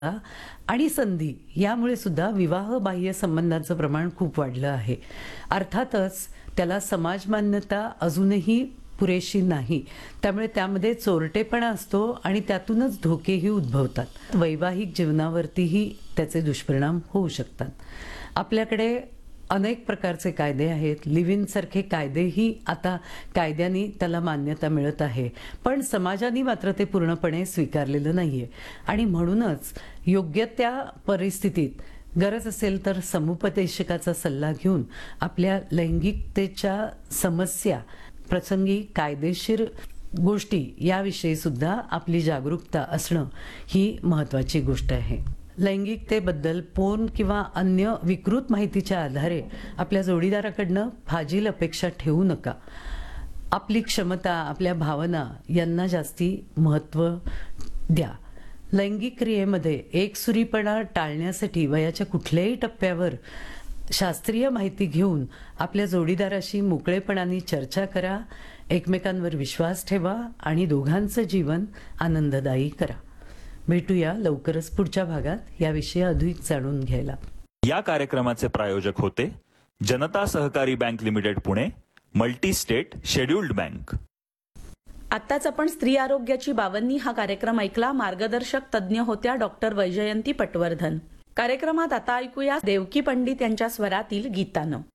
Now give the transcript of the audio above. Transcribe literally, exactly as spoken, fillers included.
आणि संधी यामुळे सुद्धा विवाह बाह्य संबंधांचं प्रमाण खूप वाढलं आहे. अर्थातच त्याला समाज मान्यता अजूनही पुरेशी नाही. त्यामुळे त्यामध्ये चोरटेपणा असतो आणि त्यातूनच धोकेही उद्भवतात. वैवाहिक जीवनावरतीही त्याचे दुष्परिणाम होऊ शकतात. आपल्याकडे अनेक प्रकारचे कायदे आहेत. लिव्ह इन सारखे कायदेही आता कायद्याने त्याला मान्यता मिळत आहे. पण समाजाने मात्र ते पूर्णपणे स्वीकारलेलं नाहीये आणि म्हणूनच योग्य त्या परिस्थितीत गरज असेल तर समुपदेशकाचा सल्ला घेऊन आपल्या लैंगिकतेच्या समस्या, प्रसंगी कायदेशीर गोष्टी याविषयी सुद्धा आपली जागरूकता असणं ही महत्त्वाची गोष्ट आहे. लैंगिकतेबद्दल फोन किंवा अन्य विकृत माहितीच्या आधारे आपल्या जोडीदाराकडनं फाजील अपेक्षा ठेवू नका. आपली क्षमता, आपल्या भावना यांना जास्ती महत्त्व द्या. लैंगिक क्रियेमध्ये एकसुरीपणा टाळण्यासाठी वयाच्या कुठल्याही टप्प्यावर शास्त्रीय माहिती घेऊन आपल्या जोडीदाराशी मोकळेपणाने चर्चा करा, एकमेकांवर विश्वास ठेवा आणि दोघांचं जीवन आनंददायी करा. भेटूया लवकरच पुढच्या भागात याविषयी अधिक जाणून घ्यायला. या कार्यक्रमाचे प्रायोजक होते जनता सहकारी bank limited Pune, multi state scheduled bank. आत्ताच आपण स्त्री आरोग्याची बावन्नी हा कार्यक्रम ऐकला. मार्गदर्शक तज्ज्ञ होत्या डॉक्टर वैजयंती पटवर्धन. कार्यक्रमात आता ऐकूया देवकी पंडित यांच्या स्वरातील गीतानं.